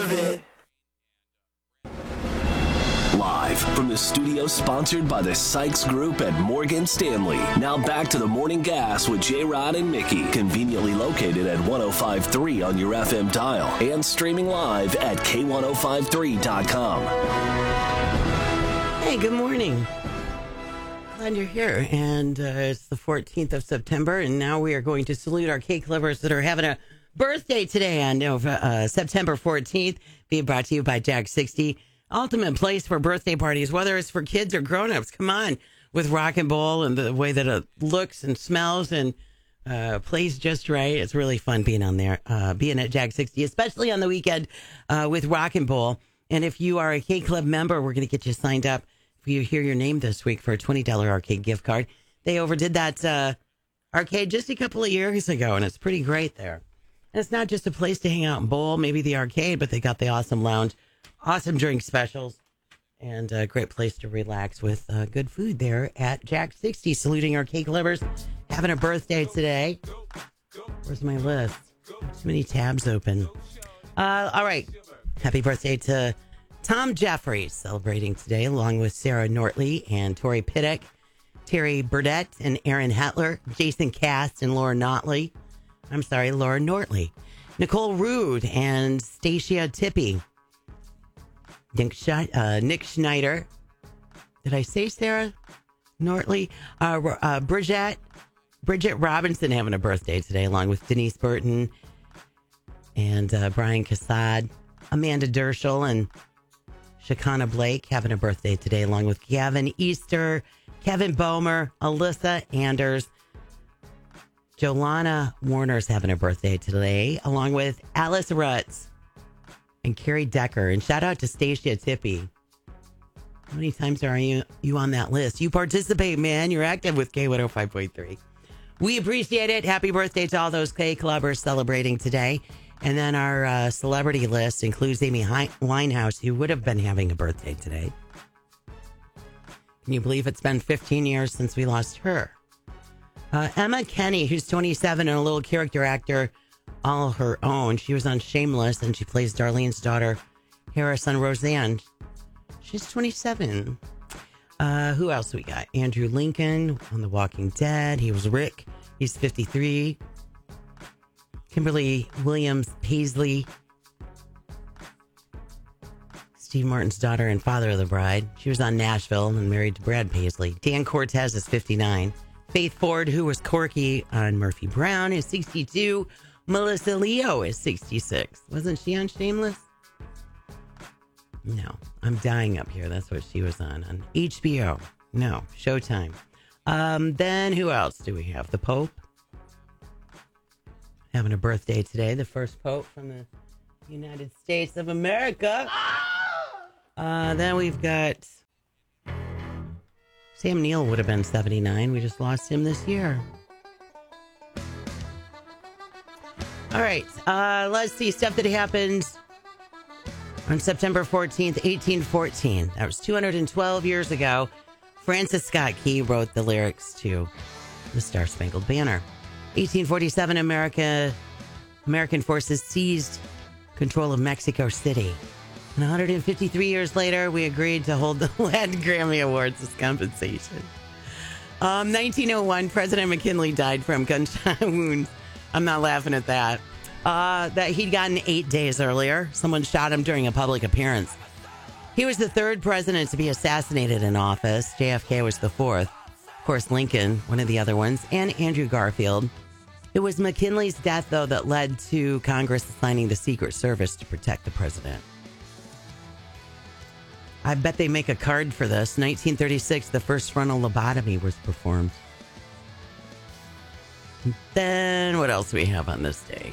of it. Live from the studio sponsored by the Sykes Group at Morgan Stanley. Now back to the Morning Gas with J-Rod and Mickey. Conveniently located at 105.3 on your FM dial and streaming live at K1053.com. Hey, good morning. Glad you're here. And it's the 14th of September, and now we are going to salute our cake lovers that are having a birthday today on September 14th, being brought to you by Jack 60. Ultimate place for birthday parties, whether it's for kids or grown-ups. Come on, with Rock and Bowl and the way that it looks and smells and plays just right. It's really fun being on there, being at Jack 60, especially on the weekend with Rock and Bowl. And if you are a Cake Club member, we're going to get you signed up if you hear your name this week for a $20 arcade gift card. They overdid that arcade just a couple of years ago, and it's pretty great there. And it's not just a place to hang out and bowl, maybe the arcade, but they got the awesome lounge. Awesome drink specials and a great place to relax with good food there at Jack 60. Saluting our cake lovers having a birthday today. Where's my list? Too many tabs open. All right. Happy birthday to Tom Jeffries, celebrating today, along with Sarah Nortley and Tori Pittick, Terry Burdett and Aaron Hetler, Jason Cast and Laura Nortley, Nicole Rude and Stacia Tippy. Nick Schneider. Did I say Sarah Nortley? Bridget Robinson having a birthday today, along with Denise Burton and Brian Cassad. Amanda Dershel and Shakana Blake having a birthday today, along with Gavin Easter, Kevin Bomer, Alyssa Anders. Jolana Warner's having a birthday today, along with Alice Rutz and Carrie Decker. And shout out to Stacia Tippy. How many times are you on that list? You participate, man. You're active with K105.3. We appreciate it. Happy birthday to all those K clubbers celebrating today. And then our celebrity list includes Amy Winehouse, who would have been having a birthday today. Can you believe it's been 15 years since we lost her? Emma Kenny, who's 27 and a little character actor all her own. She was on Shameless, and she plays Darlene's daughter, Harris, on Roseanne. She's 27. Who else we got? Andrew Lincoln on The Walking Dead. He was Rick. He's 53. Kimberly Williams Paisley, Steve Martin's daughter and father of the bride. She was on Nashville and married to Brad Paisley. Dan Cortez is 59. Faith Ford, who was Corky on Murphy Brown, is 62. Melissa Leo is 66. Wasn't she on Shameless? No, I'm dying up here. That's what she was on HBO. No, Showtime. Then who else do we have? The Pope having a birthday today. The first Pope from the United States of America. Then we've got Sam Neill would have been 79. We just lost him this year. All right. Let's see stuff that happened on September 14th, 1814. That was 212 years ago. Francis Scott Key wrote the lyrics to the Star Spangled Banner. 1847, American forces seized control of Mexico City. And 153 years later, we agreed to hold the Latin Grammy Awards as compensation. 1901, President McKinley died from gunshot wounds. I'm not laughing at that. That he'd gotten 8 days earlier. Someone shot him during a public appearance. He was the third president to be assassinated in office. JFK was the fourth. Of course, Lincoln, one of the other ones, and Andrew Garfield. It was McKinley's death, though, that led to Congress assigning the Secret Service to protect the president. I bet they make a card for this. 1936, the first frontal lobotomy was performed. Then what else do we have on this day?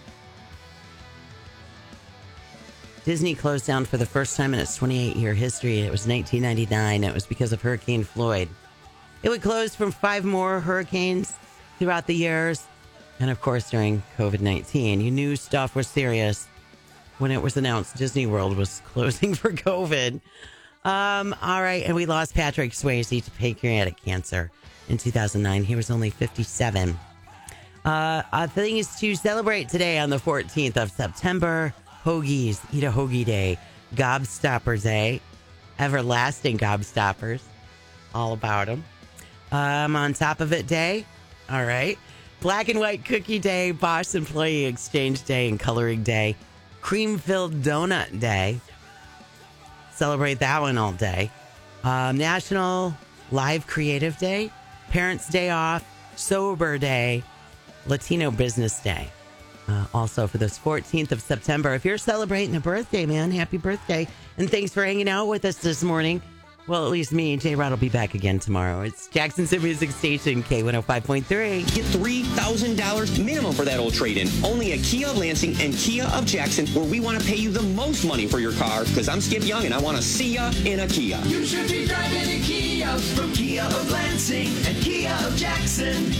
Disney closed down for the first time in its 28-year history. It was 1999. It was because of Hurricane Floyd. It would close from 5 more hurricanes throughout the years. And, of course, during COVID-19. You knew stuff was serious when it was announced Disney World was closing for COVID. All right. And we lost Patrick Swayze to pancreatic cancer in 2009. He was only 57. Things to celebrate today on the 14th of September. hoagies. Eat a hoagie day. Gobstopper day. Everlasting gobstoppers. All about them. On top of it day. All right. Black and white cookie day. Boss employee exchange day and coloring day. Cream-filled donut day. Celebrate that one all day. National Live Creative Day. Parents' Day Off. Sober Day. Latino Business Day. Also for this 14th of September. If you're celebrating a birthday, man, happy birthday. And thanks for hanging out with us this morning. Well, at least me, J-Rod, will be back again tomorrow. It's Jackson City Music Station, K105.3. Get $3,000 minimum for that old trade-in. Only at Kia of Lansing and Kia of Jackson, where we want to pay you the most money for your car, because I'm Skip Young and I want to see ya in a Kia. You should be driving a Kia from Kia of Lansing and Kia of Jackson.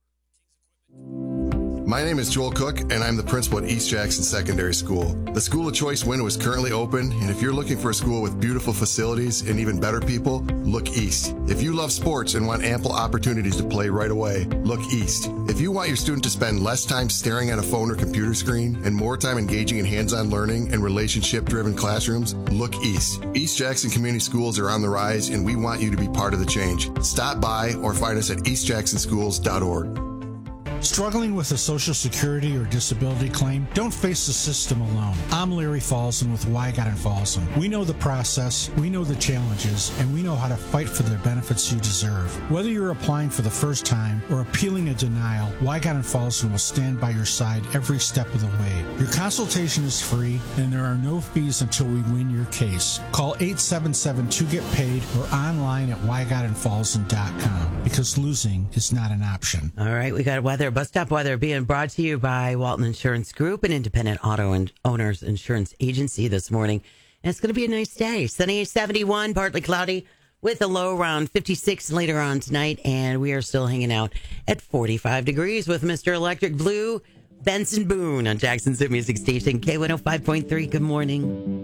My name is Joel Cook, and I'm the principal at East Jackson Secondary School. The School of Choice window is currently open, and if you're looking for a school with beautiful facilities and even better people, look east. If you love sports and want ample opportunities to play right away, look east. If you want your student to spend less time staring at a phone or computer screen and more time engaging in hands-on learning and relationship-driven classrooms, look east. East Jackson Community Schools are on the rise, and we want you to be part of the change. Stop by or find us at eastjacksonschools.org. Struggling with a Social Security or disability claim? Don't face the system alone. I'm Larry Falson with Wygott and Falson. We know the process, we know the challenges, and we know how to fight for the benefits you deserve. Whether you're applying for the first time or appealing a denial, Wygott and Falson will stand by your side every step of the way. Your consultation is free, and there are no fees until we win your case. Call 877-2GET-PAID or online at wygottandfalson.com, because losing is not an option. All right, we got weather. Bus stop weather being brought to you by Walton Insurance Group, an independent auto and owners insurance agency this morning. And it's going to be a nice day. Sunny 71, partly cloudy with a low around 56 later on tonight. And we are still hanging out at 45 degrees with Mr. Electric Blue, Benson Boone on Jackson City Music Station, K105.3. Good morning.